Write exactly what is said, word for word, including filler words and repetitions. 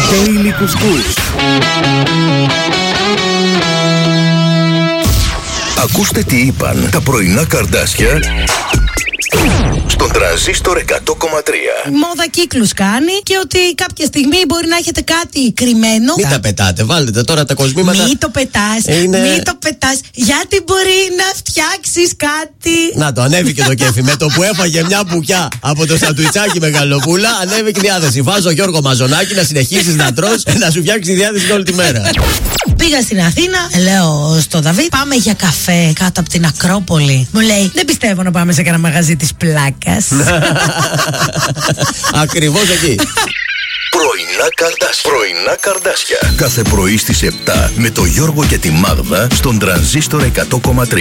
Daily Κουσκούς. Ακούστε τι είπαν τα πρωινά καρδάσια στον Τρανζίστορ εκατό κόμμα τρία. Μόδα κύκλους κάνει και ότι κάποια στιγμή μπορεί να έχετε κάτι κρυμμένο. Μην τα πετάτε, βάλτε τώρα τα κοσμήματα. Μην το πετάς, είναι... μην το πετάς, γιατί μπορεί να φτιάξεις κάτι. Να το, ανέβηκε το κέφι. Με το που έφαγε μια μπουκιά από το σαντουιτσάκι Μεγαλοπούλα, ανέβηκε η διάθεση. Βάζω Γιώργο Μαζονάκη να συνεχίσεις να τρως, να σου φτιάξει τη διάθεση όλη τη μέρα. Πήγα στην Αθήνα, λέω στο Δαβίδ, πάμε για καφέ κάτω από την Ακρόπολη. Μου λέει, δεν πιστεύω να πάμε σε κανένα μαγαζί της πλάκας. Ακριβώς εκεί. Πρωινά καρδάσια. Πρωινά καρδάσια. Κάθε πρωί στις επτά με το Γιώργο και τη Μάγδα στον Τρανζίστορ εκατό κόμμα τρία.